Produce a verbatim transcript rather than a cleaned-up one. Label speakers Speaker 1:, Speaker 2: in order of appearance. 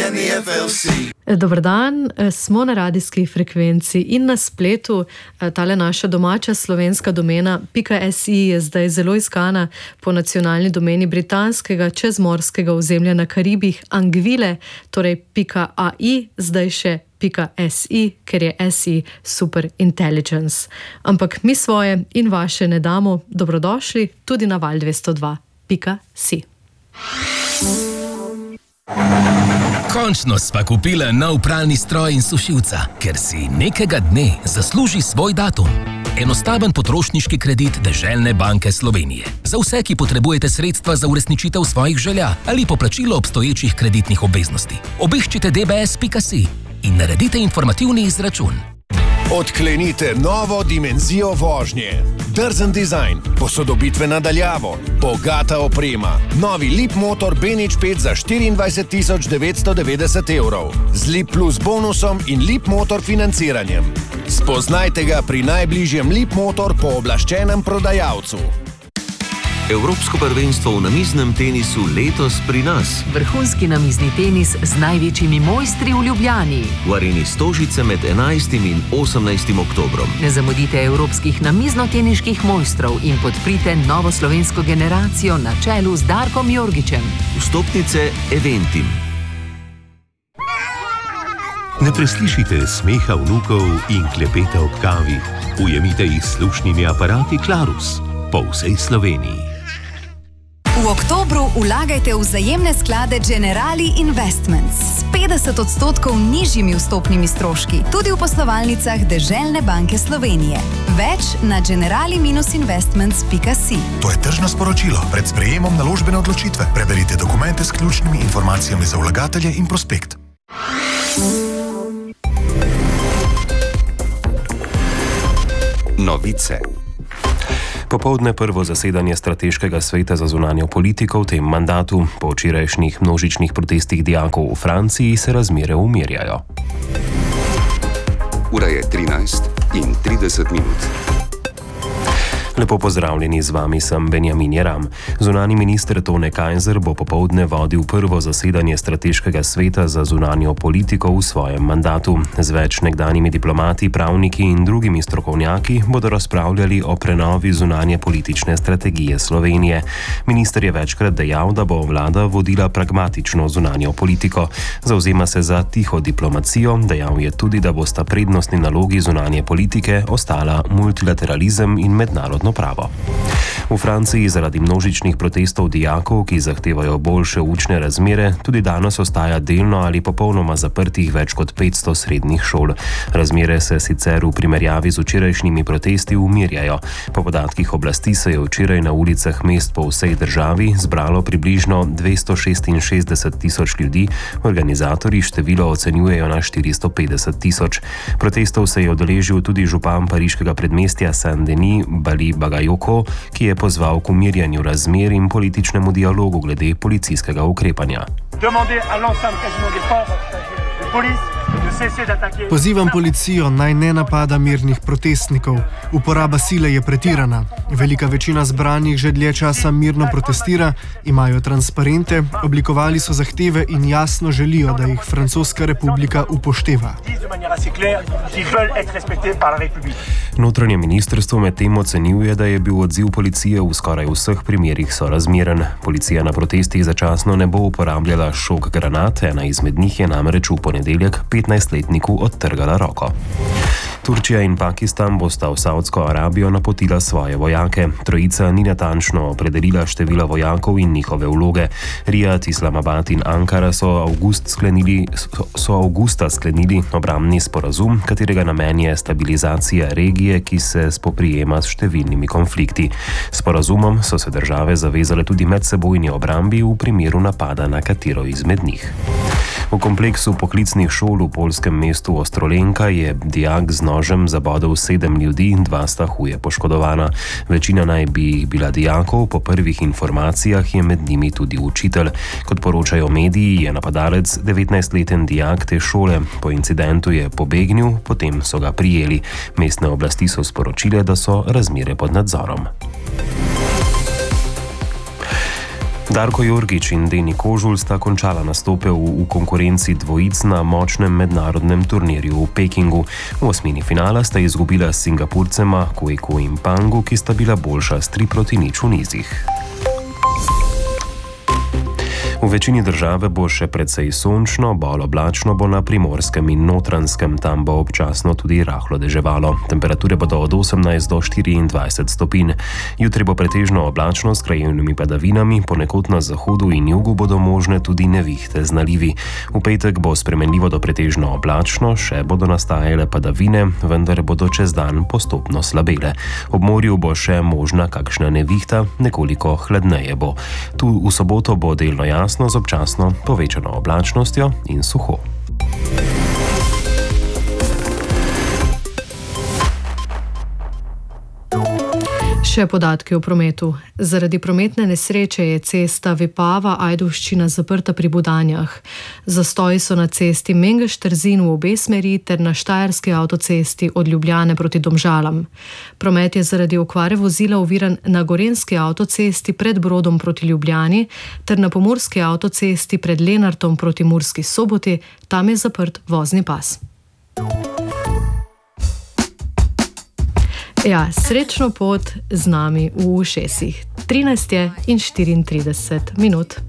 Speaker 1: and the F L C.
Speaker 2: Dobar dan, smo na radijski frekvenci in na spletu. Tale naša domača slovenska domena .si je zdaj zelo iskana po nacionalni domeni britanskega čezmorskega ozemlja na Karibih Angvile, torej .ai, zdaj še .si, ker je si super intelligence. Ampak mi svoje in vaše ne damo. Dobrodošli tudi na val dvesto dva pika si.
Speaker 3: Končno sva kupila nov pralni stroj in sušilca, ker si nekega dne zasluži svoj datum. Enostaven potrošniški kredit Deželne banke Slovenije. Za vse, ki potrebujete sredstva za uresničitev svojih želja ali poplačilo obstoječih kreditnih obveznosti. Obiščite d b s pika si in naredite informativni izračun.
Speaker 4: Odklenite novo dimenzijo vožnje. Drzen dizajn, posodobitve nadaljavo, bogata oprema. Novi Leap motor B nič pet za štiriindvajset tisoč devetsto devetdeset evrov. Z Leap Plus bonusom in Leap motor financiranjem. Spoznajte ga pri najbližjem Leap motor pooblaščenem prodajalcu.
Speaker 5: Evropsko prvenstvo v namiznem tenisu letos pri nas.
Speaker 6: Vrhunski namizni tenis z največjimi mojstri v Ljubljani.
Speaker 5: V areni Stožice med enajstim in osemnajstim oktobrom.
Speaker 6: Ne zamudite evropskih namizno-teniških mojstrov in podprite novo slovensko generacijo na čelu z Darkom Jorgičem.
Speaker 5: Vstopnice Eventim.
Speaker 7: Ne preslišite smeha vnukov in klepeta ob kavi. Ujemite jih s slušnimi aparati Clarus po vsej Sloveniji.
Speaker 8: V oktobru vlagajte v vzajemne sklade Generali Investments s petdeset odstotkov nižjimi vstopnimi stroški, tudi v poslovalnicah Deželne banke Slovenije. Več na generali investments pika si.
Speaker 9: To je tržno sporočilo. Pred sprejemom naložbene odločitve preberite dokumente s ključnimi informacijami za vlagatelje in prospekt.
Speaker 10: Novice. Popoldne prvo zasedanje Strateškega sveta za zunanjo politiko v tem mandatu. Po včerajšnjih množičnih protestih dijakov v Franciji se razmere umirjajo.
Speaker 11: Ura je trinajst in trideset minut.
Speaker 10: Lepo pozdravljeni, z vami sem Benjamin Jeram. Zunani minister Tone Kajzer bo popoldne vodil prvo zasedanje Strateškega sveta za zunanjo politiko v svojem mandatu. Z več nekdanjimi diplomati, pravniki in drugimi strokovnjaki bodo razpravljali o prenovi zunanje politične strategije Slovenije. Minister je večkrat dejal, da bo vlada vodila pragmatično zunanjo politiko. Zavzema se za tiho diplomacijo, dejal je tudi, da bosta prednostni nalogi zunanje politike ostala multilateralizem in mednarodno pravo. V Franciji zaradi množičnih protestov dijakov, ki zahtevajo boljše učne razmere, tudi danes ostaja delno ali popolnoma zaprtih več kot petsto srednjih šol. Razmere se sicer v primerjavi z včerajšnjimi protesti umirjajo. Po podatkih oblasti se je včeraj na ulicah mest po vsej državi zbralo približno dvesto šestinšestdeset tisoč ljudi, organizatorji število ocenjujejo na štiristo petdeset tisoč. Protestov se je udeležil tudi župan pariškega predmestja Saint-Denis Bali Bagayoko, ki je pozval k umirjanju razmer in političnemu dialogu glede policijskega ukrepanja.
Speaker 12: Pozivam policijo, naj ne napada mirnih protestnikov. Uporaba sile je pretirana. Velika večina zbranih že dlje časa mirno protestira, imajo transparente, oblikovali so zahteve in jasno želijo, da jih Francoska republika upošteva.
Speaker 10: Notranje ministrstvo medtem ocenjuje, da je bil odziv policije v skoraj vseh primerih sorazmeren. Policija na protestih začasno ne bo uporabljala šok granat, ena izmed njih je namreč v ponedeljek petnajstletniku odtrgala roko. Turčija in Pakistan bosta v Saudsko Arabijo napotila svoje vojake. Trojica ni natančno opredelila števila vojakov in njihove vloge. Rijad, Islamabad in Ankara so, avgust sklenili, so avgusta sklenili obrambni sporazum, katerega namen je stabilizacija regije, ki se spoprijema s številnimi konflikti. S sporazumom so se države zavezale tudi medsebojni obrambi v primeru napada na katero izmed njih. V kompleksu poklicnih šol v poljskem mestu Ostrolenka je dijak z nožem zabodel sedem ljudi in dva sta huje poškodovana. Večina naj bi jih bila dijakov, po prvih informacijah je med njimi tudi učitelj. Kot poročajo mediji, je napadalec devetnajstleten dijak te šole. Po incidentu je pobegnil, potem so ga prijeli. Mestne oblasti so sporočile, da so razmere pod nadzorom. Darko Jorgič in Deni Kožul sta končala nastope v, v konkurenci dvojic na močnem mednarodnem turnirju v Pekingu. V osmini finala sta izgubila s Singapurcema Kueku in Pangu, ki sta bila boljša s tri proti nič v nizih. V večini države bo še precej sončno, bolj oblačno bo na Primorskem in Notranjskem, tam bo občasno tudi rahlo deževalo. Temperature bodo od osemnajst do štiriindvajset stopinj. Jutri bo pretežno oblačno s krajevnimi padavinami, ponekod na zahodu in jugu bodo možne tudi nevihte z nalivi. V petek bo spremenljivo do pretežno oblačno, še bodo nastajale padavine, vendar bodo čez dan postopno slabele. Ob morju bo še možna kakšna nevihta, nekoliko hladneje bo. Tu v soboto bo delno jasno, z občasno povečano oblačnostjo in suho.
Speaker 2: Še podatki o prometu. Zaradi prometne nesreče je cesta Vipava-Ajdovščina zaprta pri Budanjah. Zastoji so na cesti Mengeš-Trzin v obe smeri ter na štajerski avtocesti od Ljubljane proti Domžalam. Promet je zaradi okvare vozila oviran na gorenjski avtocesti pred Brodom proti Ljubljani ter na pomurski avtocesti pred Lenartom proti Murski Soboti, tam je zaprt vozni pas. Ja, srečno pot z nami v ušesih. trinajst je in štiriintrideset minut.